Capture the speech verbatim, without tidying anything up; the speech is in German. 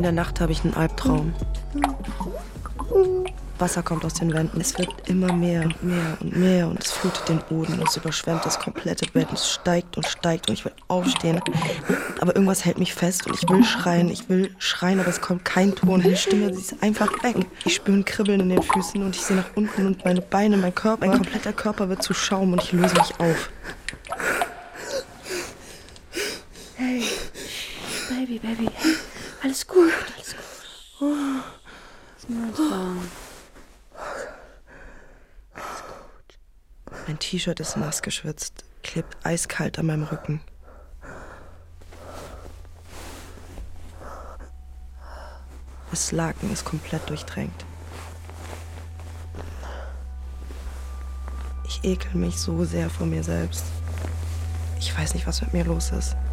der Nacht habe ich einen Albtraum. Wasser kommt aus den Wänden. Es wird immer mehr und mehr und mehr und es flutet den Boden und es überschwemmt das komplette Bett und es steigt und steigt und ich will aufstehen. Aber irgendwas hält mich fest und ich will schreien, ich will schreien, aber es kommt kein Ton. Meine Stimme, sie ist einfach weg. Ich spüre ein Kribbeln in den Füßen und ich sehe nach unten und meine Beine, mein Körper, mein kompletter Körper wird zu Schaum und ich löse mich auf. Hey, Baby, Baby, hey, alles gut, alles gut. Oh, ist nur entspannen. Mein T-Shirt ist nass geschwitzt, klebt eiskalt an meinem Rücken. Das Laken ist komplett durchtränkt. Ich ekel mich so sehr vor mir selbst. Ich weiß nicht, was mit mir los ist.